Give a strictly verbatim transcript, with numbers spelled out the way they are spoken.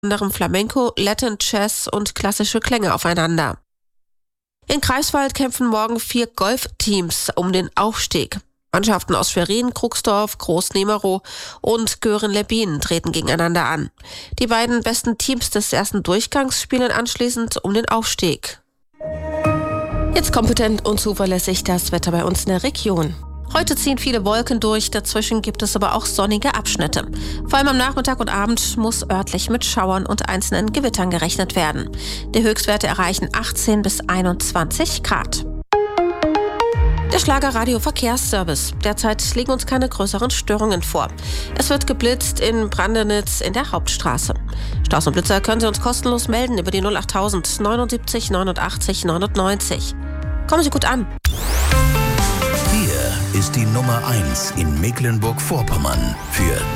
anderem Flamenco, Latin, Jazz und klassische Klänge aufeinander. In Greifswald kämpfen morgen vier Golfteams um den Aufstieg. Mannschaften aus Schwerin, Krugsdorf, Groß-Nemerow und Göhren-Lebbin treten gegeneinander an. Die beiden besten Teams des ersten Durchgangs spielen anschließend um den Aufstieg. Jetzt kompetent und zuverlässig das Wetter bei uns in der Region. Heute ziehen viele Wolken durch, dazwischen gibt es aber auch sonnige Abschnitte. Vor allem am Nachmittag und Abend muss örtlich mit Schauern und einzelnen Gewittern gerechnet werden. Die Höchstwerte erreichen achtzehn bis einundzwanzig Grad. Der Schlager-Radio-Verkehrsservice. Derzeit liegen uns keine größeren Störungen vor. Es wird geblitzt in Brandenitz in der Hauptstraße. Staus und Blitzer können Sie uns kostenlos melden über die null achttausend neunundsiebzig neunundachtzig neunundneunzig. Kommen Sie gut an. Hier ist die Nummer eins in Mecklenburg-Vorpommern für